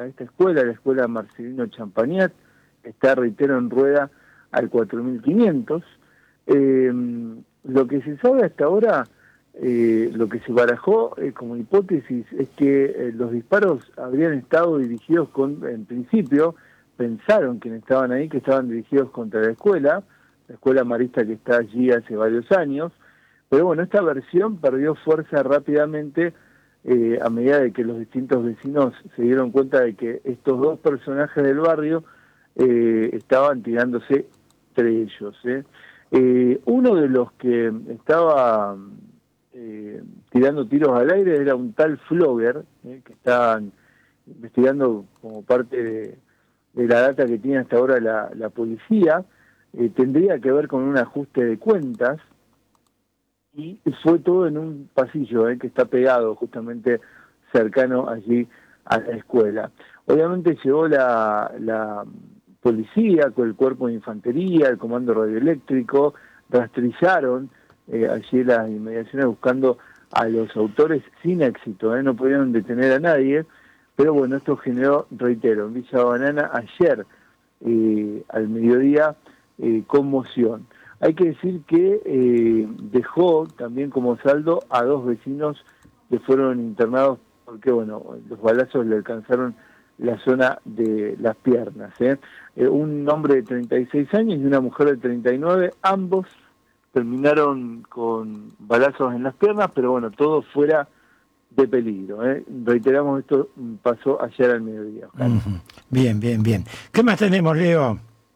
a esta escuela, la escuela Marcelino Champagnat, está, reitero, en rueda al 4500. Lo que se sabe hasta ahora, lo que se barajó como hipótesis es que los disparos habrían estado dirigidos en principio, pensaron quienes estaban ahí que estaban dirigidos contra la escuela marista que está allí hace varios años, pero bueno, esta versión perdió fuerza rápidamente a medida de que los distintos vecinos se dieron cuenta de que estos dos personajes del barrio estaban tirándose entre ellos. Uno de los que estaba tirando tiros al aire era un tal Flogger, que estaban investigando como parte de la data que tiene hasta ahora la policía. Tendría que ver con un ajuste de cuentas, y fue todo en un pasillo que está pegado justamente cercano allí a la escuela. Obviamente llegó la policía con el cuerpo de infantería, el comando radioeléctrico, rastrillaron allí las inmediaciones buscando a los autores sin éxito, no pudieron detener a nadie, pero bueno, esto generó, reitero, en Villa Banana ayer al mediodía conmoción. Hay que decir que dejó también como saldo a dos vecinos que fueron internados porque, bueno, los balazos le alcanzaron la zona de las piernas. Un hombre de 36 años y una mujer de 39, ambos terminaron con balazos en las piernas, pero bueno, todo fuera de peligro. Reiteramos, esto pasó ayer al mediodía. Bien, bien, bien. ¿Qué más tenemos, Leo?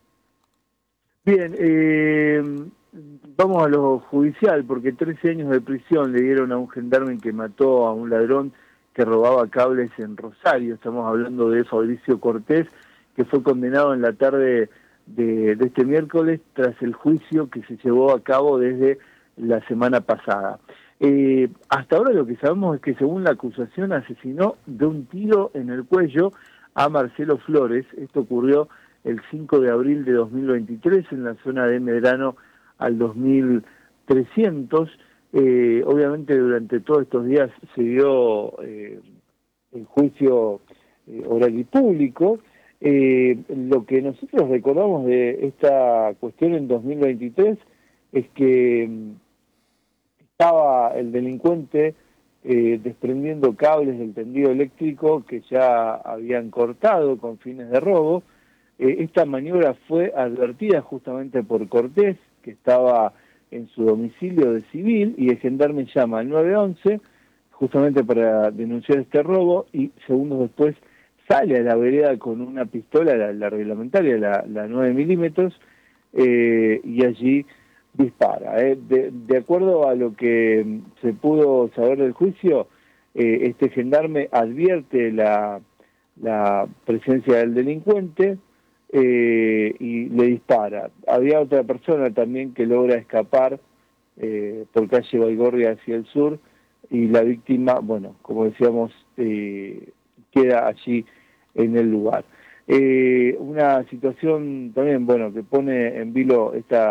Bien, vamos a lo judicial, porque 13 años de prisión le dieron a un gendarme que mató a un ladrón que robaba cables en Rosario. Estamos hablando de Fabricio Cortés, que fue condenado en la tarde de este miércoles tras el juicio que se llevó a cabo desde la semana pasada. Hasta ahora lo que sabemos es que, según la acusación, asesinó de un tiro en el cuello a Marcelo Flores. Esto ocurrió el 5 de abril de 2023 en la zona de Medrano al 2300. Obviamente durante todos estos días se dio el juicio oral y público. Lo que nosotros recordamos de esta cuestión en 2023 es que estaba el delincuente desprendiendo cables del tendido eléctrico que ya habían cortado con fines de robo. Esta maniobra fue advertida justamente por Cortés, que estaba en su domicilio de civil, y el gendarme llama al 911 justamente para denunciar este robo, y segundos después sale a la vereda con una pistola, la reglamentaria, la 9 milímetros, y allí dispara. De acuerdo a lo que se pudo saber del juicio, este gendarme advierte la presencia del delincuente, y le dispara. Había otra persona también que logra escapar por calle Baigorria hacia el sur, y la víctima, bueno, como decíamos, queda allí en el lugar. Una situación también, bueno, que pone en vilo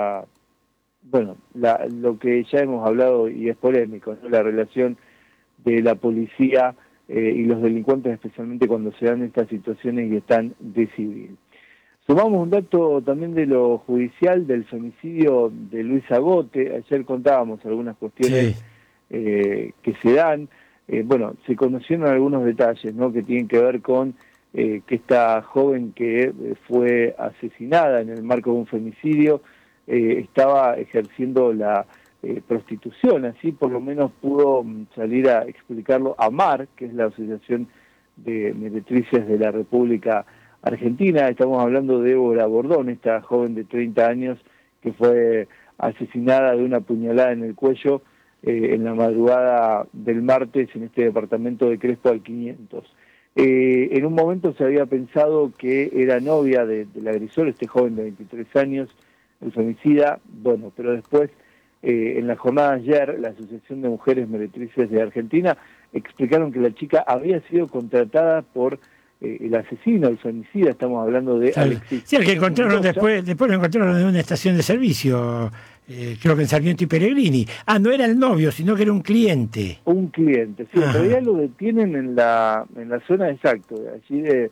lo que ya hemos hablado y es polémico, ¿no? La relación de la policía y los delincuentes, especialmente cuando se dan estas situaciones y están de civil. Sumamos un dato también de lo judicial del femicidio de Luis Agote. Ayer contábamos algunas cuestiones que se dan. Se conocieron algunos detalles, ¿no?, que tienen que ver con que esta joven que fue asesinada en el marco de un femicidio estaba ejerciendo la prostitución. Así por lo menos pudo salir a explicarlo AMAR, que es la Asociación de Meretrices de la República Argentina. Estamos hablando de Débora Bordón, esta joven de 30 años que fue asesinada de una puñalada en el cuello en la madrugada del martes en este departamento de Crespo al 500. En un momento se había pensado que era novia del agresor, este joven de 23 años, el femicida, pero después, en la jornada de ayer, la Asociación de Mujeres Meretrices de Argentina explicaron que la chica había sido contratada por el asesino, el femicida. Estamos hablando de Alexis. Sí, el que encontraron después lo encontraron en una estación de servicio, creo que en Sarmiento y Pellegrini. No era el novio, sino que era un cliente. Un cliente, sí. En realidad lo detienen en la zona, exacto, allí de